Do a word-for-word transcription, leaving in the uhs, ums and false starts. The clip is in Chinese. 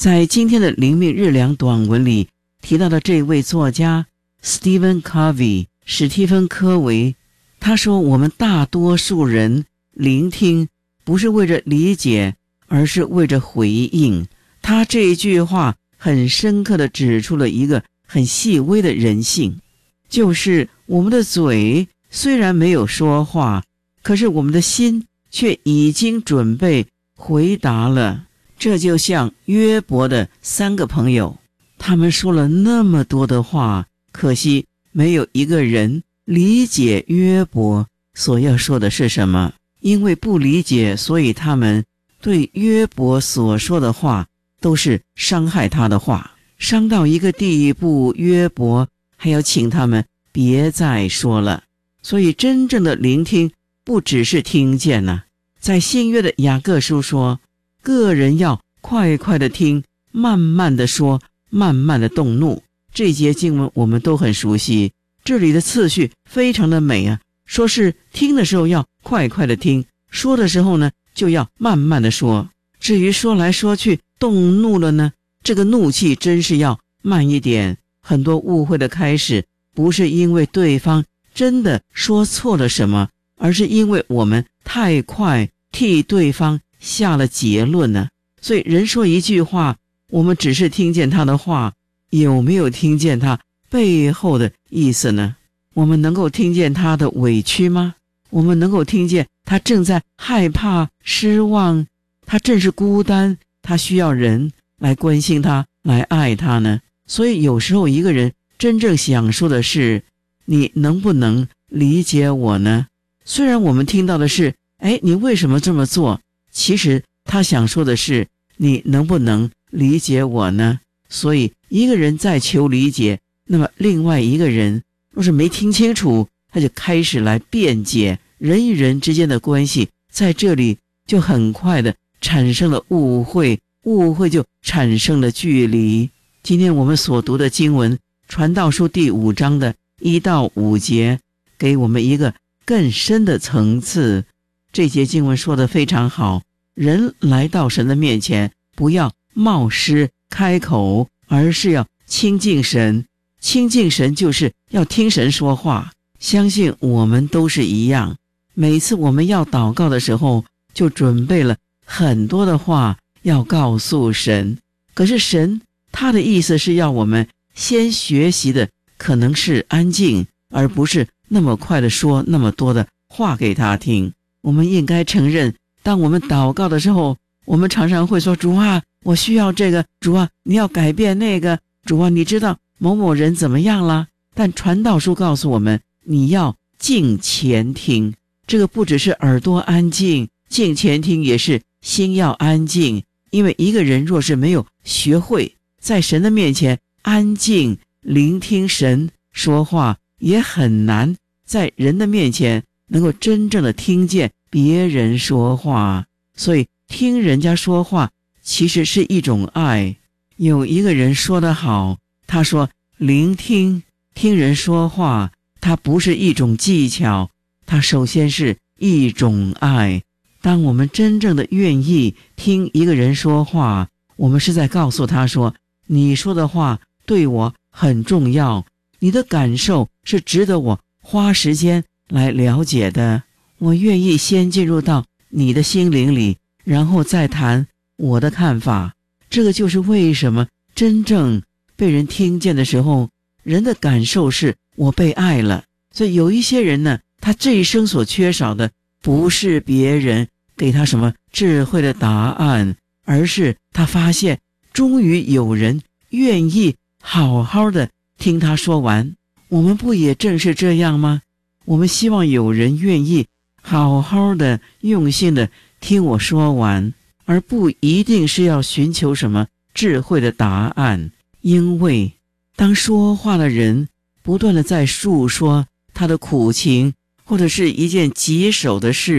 在今天的灵命日粮短文里提到的这位作家 Stephen Covey 史蒂芬·科维，他说我们大多数人聆听不是为着理解，而是为着回应。他这一句话很深刻地指出了一个很细微的人性，就是我们的嘴虽然没有说话，可是我们的心却已经准备回答了。这就像约伯的三个朋友，他们说了那么多的话，可惜没有一个人理解约伯所要说的是什么。因为不理解，所以他们对约伯所说的话都是伤害他的话，伤到一个地步，约伯还要请他们别再说了。所以真正的聆听不只是听见呢、啊。在新约的雅各书说，个人要快快的听，慢慢的说，慢慢的动怒。这节经文我们都很熟悉，这里的次序非常的美啊，说是听的时候要快快的听，说的时候呢就要慢慢的说。至于说来说去动怒了呢，这个怒气真是要慢一点。很多误会的开始不是因为对方真的说错了什么，而是因为我们太快替对方下了结论呢。所以人说一句话，我们只是听见他的话，有没有听见他背后的意思呢？我们能够听见他的委屈吗？我们能够听见他正在害怕、失望，他正是孤单，他需要人来关心他，来爱他呢？所以有时候一个人真正想说的是，你能不能理解我呢？虽然我们听到的是，哎，你为什么这么做？其实他想说的是，你能不能理解我呢？所以一个人在求理解，那么另外一个人若是没听清楚，他就开始来辩解，人与人之间的关系在这里就很快的产生了误会，误会就产生了距离。今天我们所读的经文传道书第五章的一到五节，给我们一个更深的层次。这节经文说得非常好，人来到神的面前，不要冒失开口，而是要亲近神。亲近神就是要听神说话。相信我们都是一样，每次我们要祷告的时候，就准备了很多的话要告诉神。可是神他的意思是要我们先学习的可能是安静，而不是那么快的说那么多的话给他听。我们应该承认，当我们祷告的时候，我们常常会说，主啊，我需要这个，主啊，你要改变那个，主啊，你知道某某人怎么样了。但传道书告诉我们，你要敬前听，这个不只是耳朵安静，敬前听也是心要安静。因为一个人若是没有学会在神的面前安静聆听神说话，也很难在人的面前能够真正的听见别人说话。所以听人家说话其实是一种爱。有一个人说得好，他说聆听听人说话，它不是一种技巧，它首先是一种爱。当我们真正的愿意听一个人说话，我们是在告诉他说，你说的话对我很重要，你的感受是值得我花时间来了解的。我愿意先进入到你的心灵里，然后再谈我的看法。这个就是为什么真正被人听见的时候，人的感受是我被爱了。所以有一些人呢，他这一生所缺少的不是别人给他什么智慧的答案，而是他发现终于有人愿意好好的听他说完。我们不也正是这样吗？我们希望有人愿意好好的用心的听我说完，而不一定是要寻求什么智慧的答案。因为当说话的人不断的在述说他的苦情，或者是一件棘手的事，